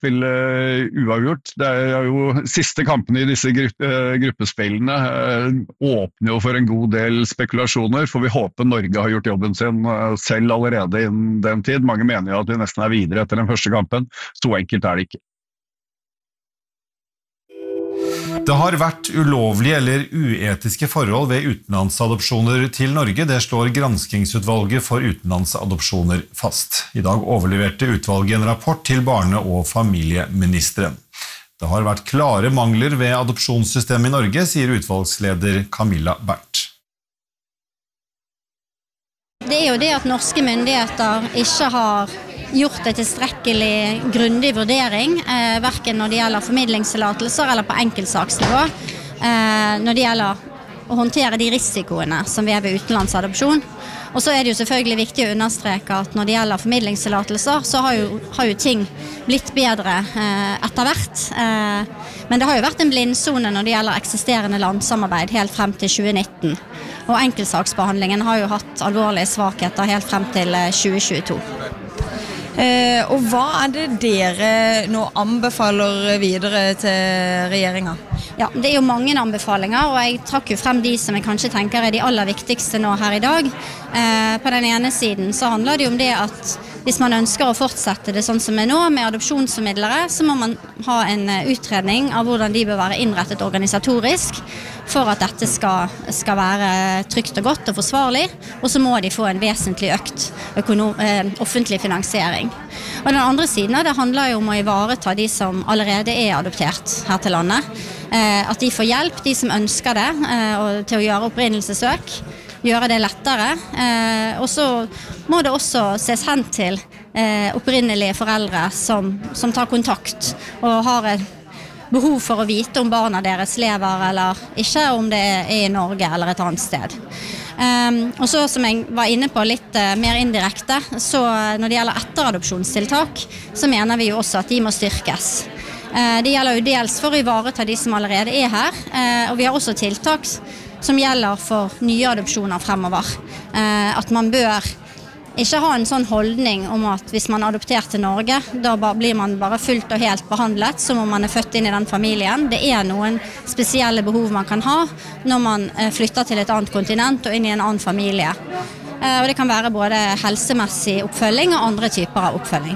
til uavgjort. Det jo siste kampene i disse gruppespillene åpner jo for en god del spekulasjoner, for vi håper Norge har gjort jobben sin selv allerede innen den tid. Mange mener jo at vi nesten videre etter den første kampen. Så enkelt det ikke. Det har vært ulovlige eller uetiske forhold ved utenlandsadopsjoner til Norge. Det slår granskingsutvalget for utenlandsadopsjoner fast. I dag overleverte utvalget en rapport til barne- og familieministeren. Det har vært klare mangler ved adopsjonssystemet i Norge, sier utvalgsleder Camilla Bernt. Det jo det at norske myndigheter ikke har gjort en tilstrekkelig grundig vurdering, hverken når det gjelder formidlingstillatelser eller på enkeltsaksnivå, når det gjelder å håndtere de risikoene som vi ved utenlandsadopsjon. Og så det jo selvfølgelig viktig å understreke at når det gjelder formidlingstillatelser, så har jo ting blitt bedre etter hvert. Men det har jo vært en blindsone når det gjelder eksisterende landsamarbeid helt frem til 2019. Og enkeltsaksbehandlingen har jo hatt alvorlige svakheter helt frem til 2022. Og hva det dere nå anbefaler videre til regjeringen? Ja, det jo mange anbefalinger, og jeg trakk jo frem de som jeg kanskje tenker de aller viktigste nå her i dag. På den ene siden så handler det jo om det at hvis man ønsker å fortsette det sånn som nå med adopsjonsformidlere, så må man ha en utredning av hvordan de bør være innrettet organisatorisk for at dette skal være trygt og godt og forsvarlig, og så må de få en vesentlig økt offentlig finansiering. Og den andre siden det handler jo om å ivareta de som allerede adoptert her til landet, at de får hjelp, de som ønsker det, til å gjøre opprinnelsessøk, gjøre det lettere, og så må det også ses hen til opprinnelige foreldre som tar kontakt og har et behov for å vite om barna deres lever eller ikke, om det i Norge eller et annet sted. Og så som jeg var inne på litt mer indirekte, så når det gjelder etteradopsjonstiltak, så mener vi jo også at de må styrkes. Det gjelder jo dels for å ivareta de som allerede her, og vi har også tiltak som gjelder for nye adopsjoner fremover. At man bør ikke ha en sånn holdning om at hvis man adopterer til Norge, da blir man bare fullt og helt behandlet som om man født inn i den familien. Det noen spesielle behov man kan ha når man flytter til et annet kontinent og inn i en annen familie. Og det kan være både helsemessig oppfølging og andre typer av oppfølging.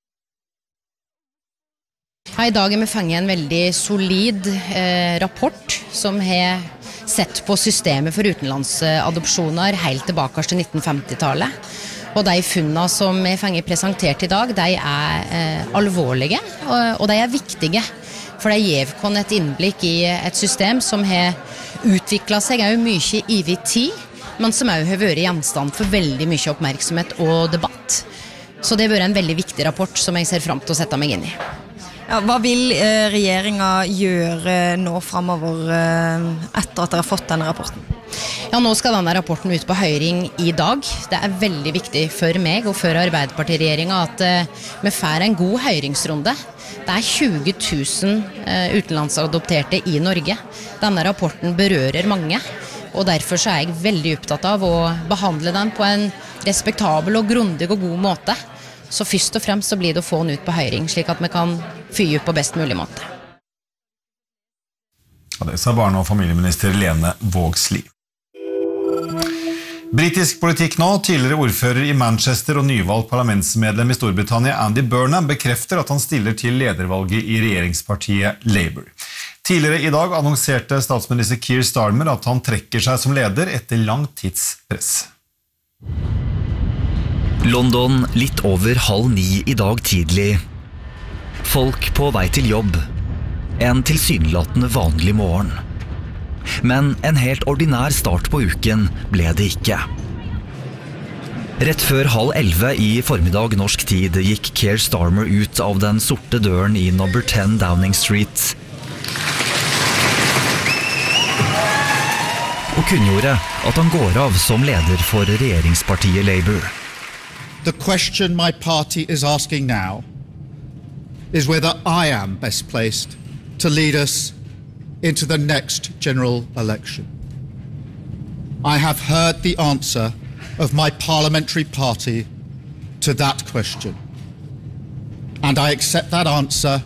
I dag vi fanget en veldig solid rapport som har sett på systemet for utenlandsadopsjoner helt tilbake til 1950-tallet. Og de funnene som vi fanger presentert i dag, de alvorlige, og de viktige. For de gir oss et innblikk i et system som har utviklet seg mye i tid, men som også har vært gjenstand for veldig mye oppmerksomhet og debatt. Så det har vært en veldig viktig rapport som jeg ser frem til å sette meg inn i. Ja, hva vil regjeringen gjøre nå fremover etter at dere har fått denne rapporten? Ja, nå skal denne rapporten ut på høring i dag. Det veldig viktig for meg og for Arbeiderpartiregjeringen at vi får en god høringsrunde. Det 20 000 utenlandsadopterte i Norge. Denne rapporten berører mange, og derfor så jeg veldig opptatt av å behandle den på en respektabel og grundig og god måte. Så først og fremst så blir det å få den ut på høring, slik at vi kan fyre på best mulig måte. Ja, det sa barne- og familieminister Lene Vågslid. Britisk politikk nå. Tidligere ordfører i Manchester og nyvalgt parlamentsmedlem i Storbritannia Andy Burnham bekrefter at han stiller til ledervalget i regjeringspartiet Labour. Tidligere i dag annonserte statsminister Keir Starmer at han trekker seg som leder etter lang tids press. London litt over 8:30 i dag tidlig. Folk på vei til jobb. En tilsynelatende vanlig morgen. Men en helt ordinær start på uken ble det ikke. Rett før 10:30 i formiddag norsk tid gikk Keir Starmer ut av den sorte døren i number 10 Downing Street og kunngjorde at han går av som leder for regjeringspartiet Labour. The question my party is asking now is whether I am best placed to lead us into the next general election. I have heard the answer of my parliamentary party to that question. And I accept that answer